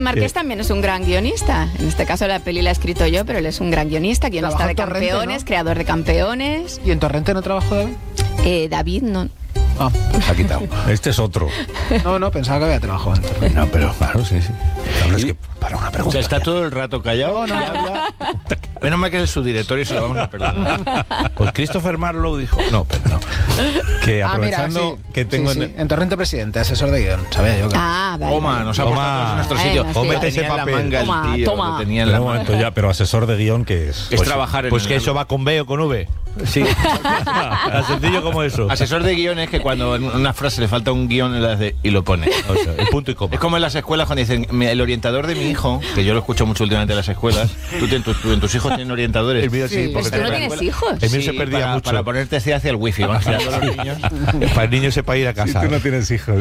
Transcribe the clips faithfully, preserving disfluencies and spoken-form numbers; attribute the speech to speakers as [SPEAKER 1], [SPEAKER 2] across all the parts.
[SPEAKER 1] Marqués
[SPEAKER 2] Eh,
[SPEAKER 1] también es un gran guionista. En este caso la peli la he escrito yo, pero él es un gran guionista, guionista
[SPEAKER 3] Trabajó
[SPEAKER 1] de
[SPEAKER 3] en Torrente,
[SPEAKER 1] Campeones,
[SPEAKER 3] ¿no?
[SPEAKER 1] creador de Campeones.
[SPEAKER 3] ¿Y en Torrente no trabajó David?
[SPEAKER 1] Eh, David, no.
[SPEAKER 3] Ah,
[SPEAKER 2] Se ha quitado.
[SPEAKER 4] Este es otro.
[SPEAKER 3] no, no, pensaba que había trabajado en Torrente.
[SPEAKER 2] No, pero claro, sí, sí. Claro, es que para una
[SPEAKER 5] O
[SPEAKER 2] pregunta.
[SPEAKER 5] sea, está todo el rato callado.
[SPEAKER 3] No, no, habla.
[SPEAKER 5] Menos mal que es su director y se lo vamos a perdonar.
[SPEAKER 2] Pues Christopher Marlowe dijo. No, pero no.
[SPEAKER 4] Que
[SPEAKER 3] Ah, mira,
[SPEAKER 4] aprovechando
[SPEAKER 3] sí.
[SPEAKER 4] que tengo
[SPEAKER 3] Sí,
[SPEAKER 4] en...
[SPEAKER 3] sí. En Torrente Presidente, asesor de guión. Sabía yo que...
[SPEAKER 1] Ah, vale.
[SPEAKER 5] Toma,
[SPEAKER 1] vale.
[SPEAKER 5] nos ha
[SPEAKER 4] Toma.
[SPEAKER 5] puesto todos en nuestro
[SPEAKER 1] Ay,
[SPEAKER 5] sitio.
[SPEAKER 1] no, sí.
[SPEAKER 5] Cómete
[SPEAKER 2] ese
[SPEAKER 5] ese papel.
[SPEAKER 2] papel.
[SPEAKER 5] Manga, el
[SPEAKER 1] Toma,
[SPEAKER 5] tío,
[SPEAKER 1] toma.
[SPEAKER 5] lo tenía en
[SPEAKER 4] Pero
[SPEAKER 5] la
[SPEAKER 4] un
[SPEAKER 5] mano.
[SPEAKER 4] momento ya, pero asesor de guión, ¿qué es?
[SPEAKER 5] Es trabajar en
[SPEAKER 2] Pues
[SPEAKER 5] el-
[SPEAKER 2] que eso va con B o con V.
[SPEAKER 5] Sí.
[SPEAKER 2] Tan sencillo como eso.
[SPEAKER 5] Asesor de guión es que cuando en una frase le falta un guión le hace y lo pone.
[SPEAKER 2] O sea, el punto y coma.
[SPEAKER 5] Es como en las escuelas cuando dicen, "Mi- el orientador de mi hijo", que yo lo escucho mucho últimamente en las escuelas, tú, te- tú- tú- en tus hijos tienen orientadores.
[SPEAKER 2] El mío sí,
[SPEAKER 3] Sí,
[SPEAKER 2] porque
[SPEAKER 1] Pero tú no
[SPEAKER 2] te-
[SPEAKER 1] tienes hijos.
[SPEAKER 2] El mío
[SPEAKER 5] Sí,
[SPEAKER 2] se perdía
[SPEAKER 5] para,
[SPEAKER 2] mucho.
[SPEAKER 5] para ponerte hacia hacia el wifi. Van girando los niños.
[SPEAKER 2] Para el niño sepa ir a casa.
[SPEAKER 4] Tú no tienes hijos.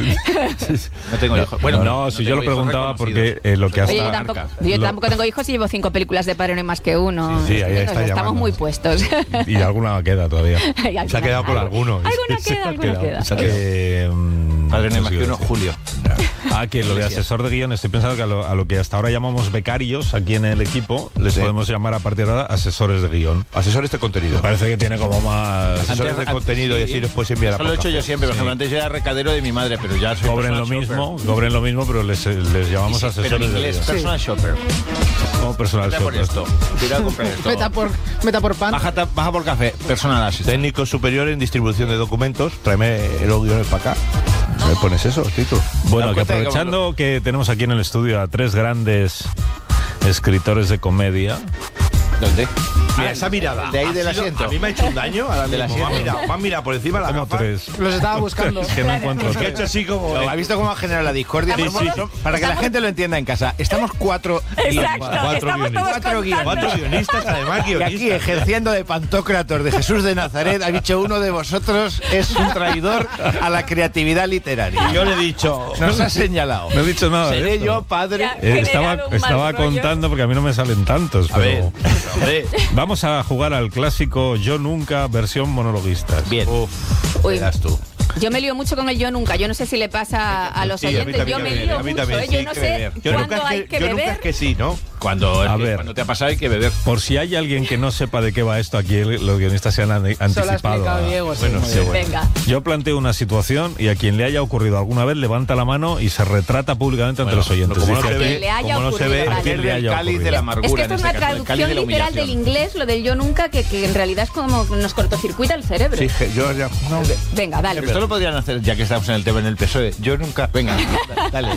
[SPEAKER 5] No tengo hijos. Bueno,
[SPEAKER 4] no, si yo lo
[SPEAKER 5] tengo hijos
[SPEAKER 4] preguntaba
[SPEAKER 5] reconocidos.
[SPEAKER 4] porque eh, lo que hasta...
[SPEAKER 1] Oye, yo tampoco, yo
[SPEAKER 4] lo-
[SPEAKER 1] tampoco tengo hijos y llevo cinco películas de Padre No hay más que uno.
[SPEAKER 4] Sí, sí, ahí está
[SPEAKER 1] Estamos
[SPEAKER 4] llamando.
[SPEAKER 1] muy puestos.
[SPEAKER 4] Y alguna queda todavía.
[SPEAKER 1] Y alguna-
[SPEAKER 2] Se ha quedado con
[SPEAKER 1] algo-
[SPEAKER 2] alguno.
[SPEAKER 1] Alguna
[SPEAKER 4] Se
[SPEAKER 1] queda,
[SPEAKER 4] ha
[SPEAKER 1] alguna
[SPEAKER 4] quedado.
[SPEAKER 1] queda.
[SPEAKER 4] Se ha quedado. Eh, mm,
[SPEAKER 5] Padre No hay
[SPEAKER 4] no
[SPEAKER 5] más
[SPEAKER 4] sé
[SPEAKER 5] que
[SPEAKER 4] qué
[SPEAKER 5] uno,
[SPEAKER 4] decir.
[SPEAKER 5] Julio.
[SPEAKER 4] Ah, que lo de asesor de guión, estoy pensando que a lo, a lo que hasta ahora llamamos becarios aquí en el equipo, les
[SPEAKER 2] Sí.
[SPEAKER 4] podemos llamar a partir de ahora asesores de guión.
[SPEAKER 2] Asesores de contenido.
[SPEAKER 4] Me parece que tiene como más...
[SPEAKER 2] Asesores de contenido y así los puedes enviar a
[SPEAKER 5] Eso lo he hecho
[SPEAKER 2] podcast.
[SPEAKER 5] yo siempre. Por ejemplo, antes yo era recadero de mi madre, pero ya soy
[SPEAKER 4] Cobren lo
[SPEAKER 5] personal
[SPEAKER 4] mismo,
[SPEAKER 5] shopper.
[SPEAKER 4] cobren lo mismo, pero les, les llamamos
[SPEAKER 5] Sí, pero en
[SPEAKER 4] asesores de
[SPEAKER 5] inglés,
[SPEAKER 4] guión.
[SPEAKER 5] personal shopper.
[SPEAKER 4] Como personal
[SPEAKER 5] Vete por
[SPEAKER 4] shopper.
[SPEAKER 5] esto. Tira a comprar esto.
[SPEAKER 3] Meta por, meta por pan.
[SPEAKER 5] Baja, ta- baja por café. Personal assistant.
[SPEAKER 2] Técnico superior en distribución de documentos. Tráeme los guiones para acá. ¿Me pones eso, Tito?
[SPEAKER 4] Bueno,
[SPEAKER 5] Da
[SPEAKER 4] que
[SPEAKER 5] cuenta de
[SPEAKER 4] aprovechando que tenemos aquí en el estudio a tres grandes escritores de comedia,
[SPEAKER 5] ¿Dónde?
[SPEAKER 2] Mira, esa mirada.
[SPEAKER 5] De ahí
[SPEAKER 2] ha
[SPEAKER 5] del
[SPEAKER 2] sido-
[SPEAKER 5] asiento.
[SPEAKER 2] A mí me ha hecho un daño. Ahora
[SPEAKER 5] Del
[SPEAKER 2] mismo. Me ha
[SPEAKER 5] asiento.
[SPEAKER 2] mirado, me ha mirado por encima de la
[SPEAKER 4] como
[SPEAKER 2] gafa.
[SPEAKER 4] tres.
[SPEAKER 3] Los estaba buscando.
[SPEAKER 4] Es que no encuentro
[SPEAKER 2] Es que ha
[SPEAKER 4] tres.
[SPEAKER 2] hecho así como...
[SPEAKER 5] ¿Ha visto cómo ha generado la discordia?
[SPEAKER 1] Sí,
[SPEAKER 5] Somos-
[SPEAKER 1] sí.
[SPEAKER 5] Para que la gente lo entienda en casa, estamos cuatro guionistas.
[SPEAKER 4] Cuatro
[SPEAKER 1] estamos
[SPEAKER 4] guionistas.
[SPEAKER 1] todos
[SPEAKER 5] Cuatro guionistas.
[SPEAKER 2] Cuatro guionistas, además,
[SPEAKER 5] Y
[SPEAKER 2] guionistas.
[SPEAKER 5] aquí, ejerciendo de Pantocrator de Jesús de Nazaret, ha dicho uno de vosotros es un traidor a la creatividad literaria.
[SPEAKER 2] Yo le he dicho...
[SPEAKER 5] Nos ha señalado.
[SPEAKER 4] No he dicho nada de
[SPEAKER 5] Seré
[SPEAKER 4] esto.
[SPEAKER 5] yo, padre.
[SPEAKER 1] Ya.
[SPEAKER 4] Eh, estaba
[SPEAKER 1] generado un
[SPEAKER 4] estaba
[SPEAKER 1] mal rollo.
[SPEAKER 4] contando porque a mí no me salen tantos,
[SPEAKER 2] A ver,
[SPEAKER 4] pero
[SPEAKER 2] hombre.
[SPEAKER 4] vamos a jugar al clásico Yo Nunca versión monologuistas.
[SPEAKER 5] Bien.
[SPEAKER 2] Uf,
[SPEAKER 1] Uy.
[SPEAKER 2] verás tú.
[SPEAKER 1] Yo me lío mucho con el yo nunca. Yo no sé si le pasa a los
[SPEAKER 2] Sí, a mí
[SPEAKER 1] oyentes.
[SPEAKER 2] también,
[SPEAKER 1] Yo me
[SPEAKER 2] a mí-
[SPEAKER 1] lío
[SPEAKER 2] a mí
[SPEAKER 1] mucho.
[SPEAKER 2] también,
[SPEAKER 1] ¿eh?
[SPEAKER 2] sí,
[SPEAKER 1] Yo no
[SPEAKER 2] que
[SPEAKER 1] sé
[SPEAKER 2] beber. Yo nunca
[SPEAKER 1] cuándo
[SPEAKER 2] es
[SPEAKER 1] hay
[SPEAKER 2] que,
[SPEAKER 1] que
[SPEAKER 2] yo nunca
[SPEAKER 1] beber.
[SPEAKER 2] es que sí, ¿no?
[SPEAKER 5] Cuando,
[SPEAKER 4] A
[SPEAKER 5] es que
[SPEAKER 4] ver.
[SPEAKER 5] cuando te ha pasado hay que beber.
[SPEAKER 4] Por si hay alguien que no sepa de qué va esto, aquí los guionistas se han ane-
[SPEAKER 3] Eso lo ha
[SPEAKER 4] anticipado.
[SPEAKER 3] explicado
[SPEAKER 4] a-
[SPEAKER 3] Diego, sí,
[SPEAKER 4] bueno,
[SPEAKER 3] muy
[SPEAKER 4] sí,
[SPEAKER 3] bien.
[SPEAKER 4] bueno.
[SPEAKER 1] Venga.
[SPEAKER 4] Yo planteo una situación y a quien le haya ocurrido alguna vez levanta la mano y se retrata públicamente ante
[SPEAKER 2] Bueno,
[SPEAKER 4] los oyentes.
[SPEAKER 2] como no
[SPEAKER 4] Dice,
[SPEAKER 2] se
[SPEAKER 1] A quien
[SPEAKER 2] ve,
[SPEAKER 1] le haya
[SPEAKER 2] como no se
[SPEAKER 1] ocurrido,
[SPEAKER 2] ve,
[SPEAKER 1] vale.
[SPEAKER 4] a quien le
[SPEAKER 5] El
[SPEAKER 4] haya
[SPEAKER 5] cáliz de
[SPEAKER 4] ocurrido.
[SPEAKER 5] la amargura.
[SPEAKER 1] Es que esto
[SPEAKER 5] en
[SPEAKER 1] es una
[SPEAKER 5] este caso, el cáliz
[SPEAKER 1] traducción
[SPEAKER 5] de la
[SPEAKER 1] literal del
[SPEAKER 5] humillación.
[SPEAKER 1] inglés, lo del yo nunca, que, que en realidad es como nos cortocircuita el cerebro.
[SPEAKER 2] Sí, que yo ya... no.
[SPEAKER 1] Venga, dale.
[SPEAKER 5] Esto lo podrían hacer, ya que estamos en el tema en el P S O E. Yo nunca... Venga, dale.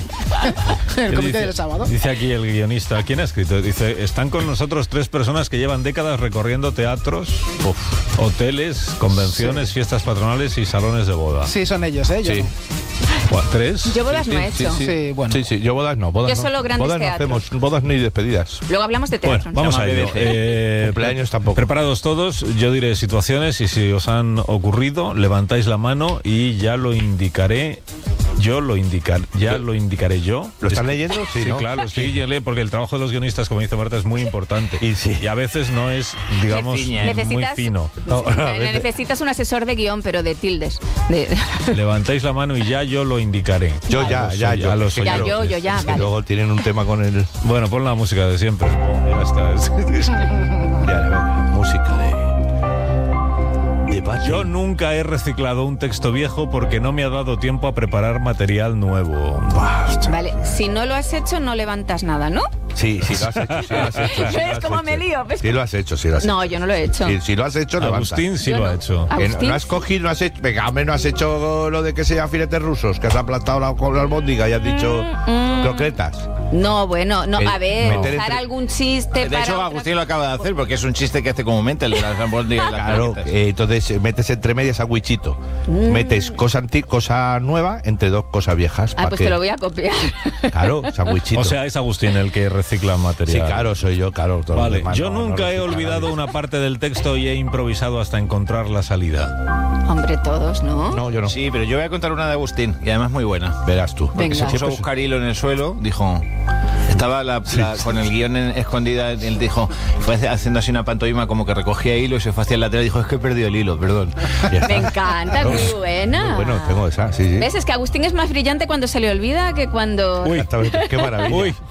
[SPEAKER 3] El
[SPEAKER 4] ¿Qué
[SPEAKER 3] comité
[SPEAKER 4] dice?
[SPEAKER 3] del sábado.
[SPEAKER 4] Dice aquí el guionista, ¿quién ha escrito? Dice, están con nosotros tres personas que llevan décadas recorriendo teatros, uf, hoteles, convenciones, fiestas patronales y salones de boda.
[SPEAKER 3] Sí, son ellos, ¿eh? Yo
[SPEAKER 2] Sí.
[SPEAKER 3] no.
[SPEAKER 4] Buah, ¿Tres?
[SPEAKER 1] Yo bodas no he
[SPEAKER 2] sí,
[SPEAKER 1] hecho.
[SPEAKER 2] sí.
[SPEAKER 3] Sí, bueno.
[SPEAKER 2] Sí, sí, yo bodas no, bodas
[SPEAKER 1] Yo
[SPEAKER 2] no.
[SPEAKER 1] solo grandes
[SPEAKER 2] bodas no
[SPEAKER 1] teatros.
[SPEAKER 2] hacemos, bodas ni despedidas.
[SPEAKER 1] Luego hablamos de teatro.
[SPEAKER 4] Bueno, vamos
[SPEAKER 5] Se
[SPEAKER 4] a
[SPEAKER 5] llama
[SPEAKER 4] ello.
[SPEAKER 5] B B C.
[SPEAKER 4] Eh,
[SPEAKER 2] Cumpleaños tampoco.
[SPEAKER 4] Preparados todos, yo diré situaciones y si os han ocurrido, levantáis la mano y ya lo indicaré. Yo lo indicar, ya lo indicaré yo.
[SPEAKER 2] ¿Lo están
[SPEAKER 4] Es-
[SPEAKER 2] leyendo? Sí,
[SPEAKER 4] Sí,
[SPEAKER 2] ¿no?
[SPEAKER 4] claro, sí, yo leo, porque el trabajo de los guionistas, como dice Marta, es muy importante.
[SPEAKER 2] Y sí.
[SPEAKER 4] a veces no es, digamos,
[SPEAKER 5] ciñe.
[SPEAKER 4] muy
[SPEAKER 1] Necesitas,
[SPEAKER 4] fino.
[SPEAKER 1] sí,
[SPEAKER 4] No, a veces-
[SPEAKER 1] necesitas un asesor de guión, pero de tildes. De-
[SPEAKER 4] levantáis la mano y ya yo lo indicaré.
[SPEAKER 2] Yo ya,
[SPEAKER 4] Lo
[SPEAKER 2] ya,
[SPEAKER 4] soy,
[SPEAKER 2] yo.
[SPEAKER 4] lo
[SPEAKER 2] Es que
[SPEAKER 4] soy
[SPEAKER 1] Ya, yo, yo, ya,
[SPEAKER 2] Es que
[SPEAKER 1] vale.
[SPEAKER 2] luego tienen un tema con el...
[SPEAKER 4] Bueno, pon la música de siempre. Ya está.
[SPEAKER 2] Ya, venga, música de... Debate.
[SPEAKER 4] Yo nunca he reciclado un texto viejo porque no me ha dado tiempo a preparar material nuevo.
[SPEAKER 1] Vale, si no lo has hecho, no levantas nada, ¿no?
[SPEAKER 2] Sí, sí lo has hecho, sí lo has hecho. sí lo
[SPEAKER 1] ¿Ves
[SPEAKER 2] has
[SPEAKER 1] cómo
[SPEAKER 2] hecho.
[SPEAKER 1] me lío? ¿Ves
[SPEAKER 2] Sí lo has hecho, sí lo has hecho.
[SPEAKER 1] No, yo no lo he hecho.
[SPEAKER 2] Si, si lo has hecho, levanta.
[SPEAKER 4] Agustín sí
[SPEAKER 1] Yo
[SPEAKER 4] lo
[SPEAKER 1] no.
[SPEAKER 4] ha hecho.
[SPEAKER 1] Ah,
[SPEAKER 2] Que no,
[SPEAKER 1] Agustín.
[SPEAKER 2] no has cogido, no has hecho... Venga, hombre, no has hecho lo de que sea filetes rusos, que has aplastado la, con la albóndiga y has dicho
[SPEAKER 1] Mm,
[SPEAKER 2] croquetas.
[SPEAKER 1] No, bueno, no,
[SPEAKER 2] El-
[SPEAKER 1] a ver,
[SPEAKER 2] meter
[SPEAKER 1] usar
[SPEAKER 2] entre-
[SPEAKER 1] algún chiste
[SPEAKER 5] De
[SPEAKER 1] para
[SPEAKER 5] hecho,
[SPEAKER 1] otra-
[SPEAKER 5] Agustín lo acaba de hacer porque es un chiste que hace comúnmente el de las albóndigas y las
[SPEAKER 2] Claro,
[SPEAKER 5] croquetas.
[SPEAKER 2] eh, entonces eh, metes entre medias sandwichito.
[SPEAKER 1] Mm.
[SPEAKER 2] Metes cosa anti cosa nueva entre dos cosas viejas.
[SPEAKER 1] Ah,
[SPEAKER 2] pa'
[SPEAKER 1] pues
[SPEAKER 2] que-
[SPEAKER 1] te lo voy a copiar.
[SPEAKER 2] Claro, sandwichito.
[SPEAKER 4] O sea, es Agustín el que recicla
[SPEAKER 2] sí,
[SPEAKER 4] material.
[SPEAKER 2] claro, soy yo, claro. todos los
[SPEAKER 4] Vale,
[SPEAKER 2] demás
[SPEAKER 4] yo
[SPEAKER 2] no- no
[SPEAKER 4] nunca he
[SPEAKER 2] reciclan
[SPEAKER 4] olvidado
[SPEAKER 2] nadie.
[SPEAKER 4] una parte del texto y he improvisado hasta encontrar la salida.
[SPEAKER 1] Hombre, todos, ¿no?
[SPEAKER 2] No, yo no.
[SPEAKER 5] Sí, pero yo voy a contar una de Agustín y además muy buena.
[SPEAKER 2] Verás tú.
[SPEAKER 1] Venga.
[SPEAKER 5] Se puso a buscar hilo en el suelo, dijo... Estaba la- la- con el guión en- escondida, él dijo, fue hace- haciendo así una pantomima como que recogía hilo y se fue hacia el lateral y dijo, es que he perdido el hilo, perdón.
[SPEAKER 2] Ya está.
[SPEAKER 1] Me encanta, es muy buena.
[SPEAKER 2] Muy bueno, tengo esa, sí, sí.
[SPEAKER 1] ¿Ves? Es que Agustín es más brillante cuando se le olvida que cuando...
[SPEAKER 4] Uy,
[SPEAKER 2] Exactamente, qué maravilla.
[SPEAKER 4] Uy,